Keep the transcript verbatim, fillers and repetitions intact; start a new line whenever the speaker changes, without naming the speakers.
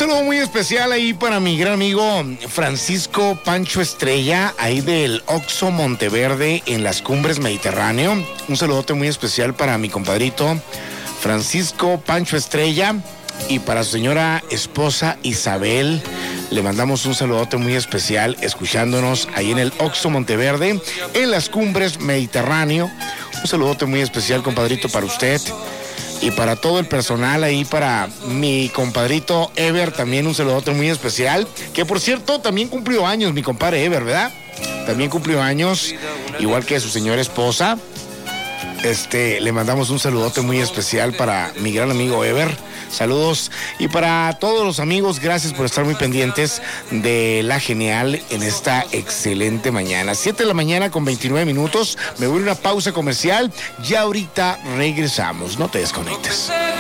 saludo muy especial ahí para mi gran amigo Francisco Pancho Estrella, ahí del Oxxo Monteverde en las Cumbres Mediterráneo. Un saludote muy especial para mi compadrito Francisco Pancho Estrella y para su señora esposa Isabel. Le mandamos un saludote muy especial escuchándonos ahí en el Oxxo Monteverde en las Cumbres Mediterráneo. Un saludote muy especial, compadrito, para usted. Y para todo el personal ahí, para mi compadrito Ever, también un saludote muy especial. Que por cierto, también cumplió años mi compadre Ever, ¿verdad? También cumplió años, igual que su señora esposa. Este, le mandamos un saludote muy especial para mi gran amigo Ever. Saludos. Y para todos los amigos, gracias por estar muy pendientes de La Genial en esta excelente mañana. siete de la mañana con veintinueve minutos. Me voy a una pausa comercial. Ya ahorita regresamos. No te desconectes.